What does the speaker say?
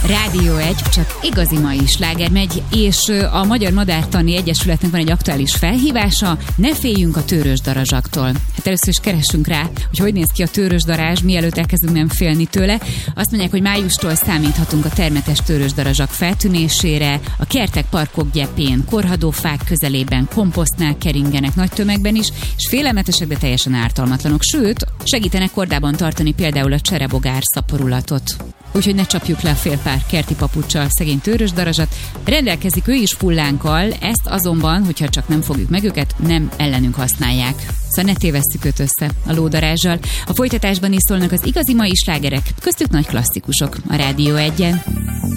Rádió 1, csak igazi mai sláger megy, és a Magyar Madártani Egyesületnek van egy aktuális felhívása: ne féljünk a tőrösdarazsaktól. Hát először is keressünk rá, hogy néz ki a tőrösdarázs, mielőtt elkezdünk nem félni tőle. Azt mondják, hogy májustól számíthatunk a termetes tőrösdarazsak feltűnésére, a kertek, parkok gyepén, korhadófák közelében, komposztnál keringenek nagy tömegben is, és félelmetesek, de teljesen ártalmatlanok, sőt, segítenek kordában tartani például a cserebogár szaporulatot. Úgyhogy ne csapjuk le a fél pár kerti papuccsal szegény tőrösdarazsat. Rendelkezik ő is fullánkkal, ezt azonban, hogyha csak nem fogjuk meg őket, nem ellenünk használják. Szóval ne tévesszük őt össze a lódarázsal. A folytatásban is szólnak az igazi mai slágerek, köztük nagy klasszikusok a Rádió 1-en.